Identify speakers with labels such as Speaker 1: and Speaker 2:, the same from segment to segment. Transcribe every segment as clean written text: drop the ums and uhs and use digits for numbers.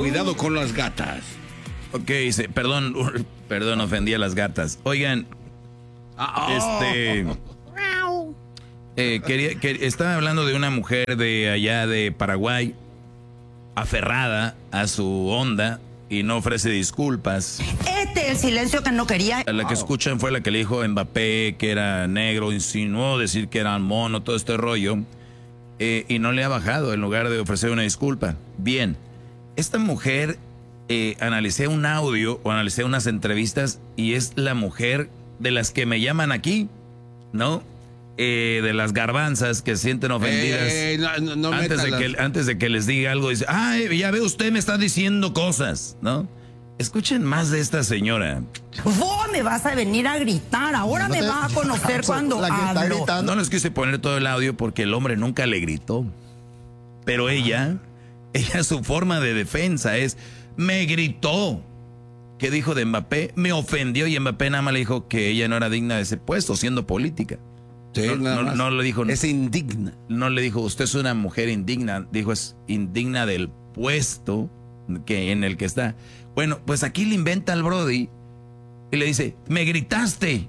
Speaker 1: Cuidado con las gatas.
Speaker 2: Ok, perdón, ofendí a las gatas. Oigan, estaba hablando de una mujer de allá de Paraguay, aferrada a su onda y no ofrece disculpas.
Speaker 3: El silencio que no quería.
Speaker 2: La que escuchan fue la que le dijo a Mbappé que era negro, insinuó decir que era mono, todo este rollo, y no le ha bajado en lugar de ofrecer una disculpa. Bien, esta mujer, analicé un audio o analicé unas entrevistas y es la mujer de las que me llaman aquí, ¿no? De las garbanzas que se sienten ofendidas antes de que les diga algo, dice, ya ve, usted me está diciendo cosas, ¿no? Escuchen más de esta señora.
Speaker 3: Vos me vas a venir a gritar, ahora me vas a conocer cuando hablo.
Speaker 2: No les quise poner todo el audio porque el hombre nunca le gritó. Pero ella su forma de defensa es, me gritó. ¿Qué dijo de Mbappé? Me ofendió y Mbappé nada más le dijo que ella no era digna de ese puesto siendo política.
Speaker 1: Sí,
Speaker 2: no le dijo.
Speaker 1: Es indigna.
Speaker 2: No le dijo, usted es una mujer indigna. Dijo, es indigna del puesto en el que está. Bueno, pues aquí le inventa al Brody y le dice, me gritaste.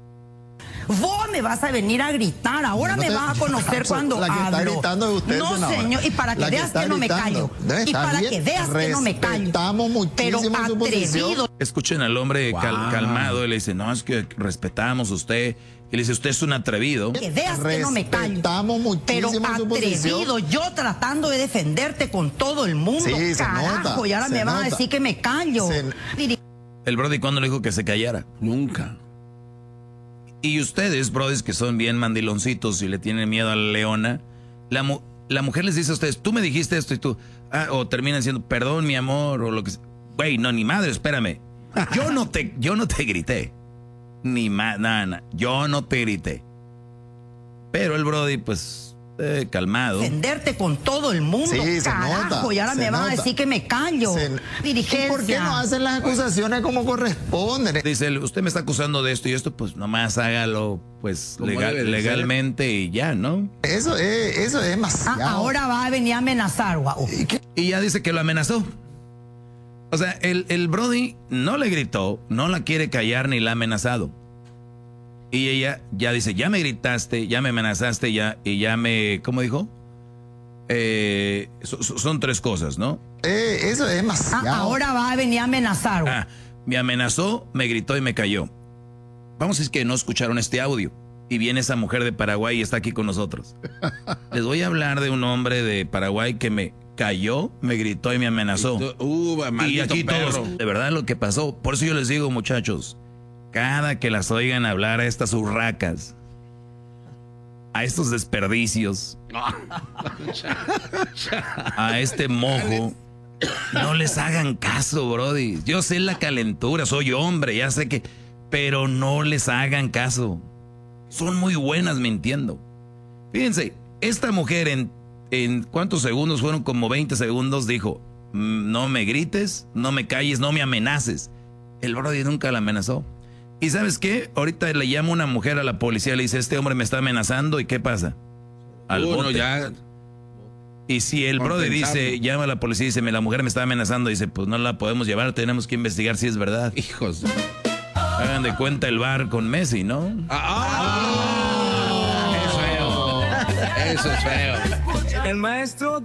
Speaker 3: Vos me vas a venir a gritar, ahora me vas a conocer cuando
Speaker 4: la que
Speaker 3: hablo.
Speaker 4: Está gritando es usted,
Speaker 3: no,
Speaker 4: senadora.
Speaker 3: Señor, y para que veas que no me callo. Y para que veas que no me callo. Pero atrevido.
Speaker 2: Escuchen al hombre calmado y le dice, no, es que respetamos a usted. Y le dice, usted es un atrevido.
Speaker 3: Que veas que no me callo. Pero atrevido, yo tratando de defenderte con todo el mundo.
Speaker 4: Sí,
Speaker 3: carajo, y ahora me van a decir que me callo.
Speaker 2: El Brody, ¿cuándo le dijo que se callara?
Speaker 1: Nunca.
Speaker 2: Y ustedes, brodis, que son bien mandiloncitos y le tienen miedo a la leona, la mujer les dice a ustedes, tú me dijiste esto y tú, o terminan diciendo, perdón, mi amor, o lo que sea. Güey, no, ni madre, espérame. Yo no te grité. Nada, yo no te grité. Pero el Brody, pues, calmado.
Speaker 3: Defenderte con todo el mundo,
Speaker 4: sí,
Speaker 3: carajo, y ahora me van a decir que me callo. Dirigencia.
Speaker 4: ¿Por qué no hacen las acusaciones como corresponden?
Speaker 2: Dice, usted me está acusando de esto y esto, pues nomás hágalo, pues, legalmente y ya, ¿no?
Speaker 4: Eso es demasiado.
Speaker 3: Ahora va a venir a amenazar, guau.
Speaker 2: Y ya dice que lo amenazó. O sea, el Brody no le gritó, no la quiere callar ni la ha amenazado. Y ella ya dice, ya me gritaste, ya me amenazaste, y ya me, ¿cómo dijo? Son tres cosas, ¿no?
Speaker 4: Eso es demasiado.
Speaker 3: Ahora va a venir a amenazar.
Speaker 2: Me amenazó, me gritó y me cayó. Vamos a decir que no escucharon este audio. Y viene esa mujer de Paraguay y está aquí con nosotros. Les voy a hablar de un hombre de Paraguay que me cayó, me gritó y me amenazó. Y aquí todos, de verdad lo que pasó. Por eso yo les digo, muchachos, cada que las oigan hablar a estas urracas, a estos desperdicios, a este mojo, no les hagan caso, Brody. Yo sé la calentura, soy hombre, ya sé que, pero no les hagan caso. Son muy buenas mintiendo. Fíjense, esta mujer en ¿cuántos segundos? Fueron como 20 segundos, dijo, no me grites, no me calles, no me amenaces. El Brody nunca la amenazó. ¿Y sabes qué? Ahorita le llama una mujer a la policía, le dice, este hombre me está amenazando, ¿y qué pasa? Al bote.
Speaker 1: Ya.
Speaker 2: Y si el Brody dice, llama a la policía y dice, la mujer me está amenazando, dice, pues no la podemos llevar, tenemos que investigar si es verdad.
Speaker 1: Hijos.
Speaker 2: Hagan de cuenta el bar con Messi, ¿no?
Speaker 1: Es feo. Eso es feo.
Speaker 5: El maestro